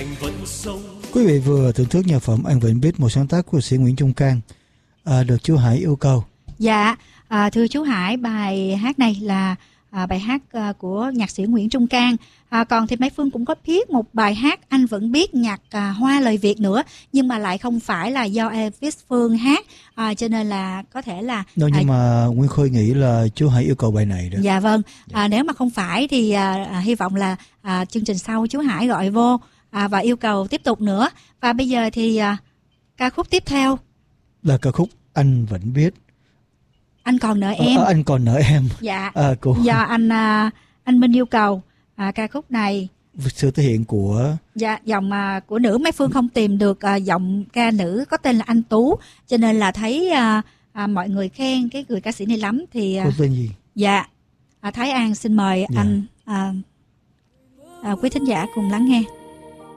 Quý vị vừa thưởng thức nhạc phẩm Anh Vẫn Biết, một sáng tác của sĩ Nguyễn Trung Cang, được chú Hải yêu cầu. Dạ, thưa chú Hải, bài hát này là bài hát của nhạc sĩ Nguyễn Trung Cang. Còn thì Mai Phương cũng có viết một bài hát Anh Vẫn Biết, nhạc Hoa lời Việt nữa, nhưng mà lại không phải là do Elvis Phương hát, cho nên là có thể là nhưng mà Nguyên Khôi nghĩ là chú Hải yêu cầu bài này đó. Dạ vâng, nếu mà không phải thì hy vọng là chương trình sau chú Hải gọi vô và yêu cầu tiếp tục nữa. Và bây giờ thì ca khúc tiếp theo là ca khúc Anh Vẫn Biết, Anh Còn Nợ Em. Anh Còn Nợ Em. Dạ, do anh Minh yêu cầu. Ca khúc này sự thể hiện của giọng của nữ. Mấy Phương không tìm được giọng ca nữ có tên là anh Tú, cho nên là thấy mọi người khen cái người ca sĩ này lắm. Thì cô tên gì? Dạ, Thái An xin mời anh quý thính giả cùng lắng nghe.